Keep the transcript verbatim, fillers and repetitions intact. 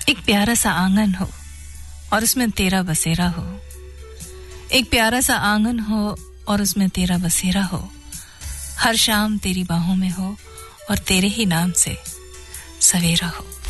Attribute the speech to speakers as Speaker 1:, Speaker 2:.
Speaker 1: एक प्यारा सा आंगन हो और उसमें तेरा बसेरा हो। एक प्यारा सा आंगन हो और उसमें तेरा बसेरा हो। हर शाम तेरी बाहों में हो और तेरे ही नाम से सवेरा हो।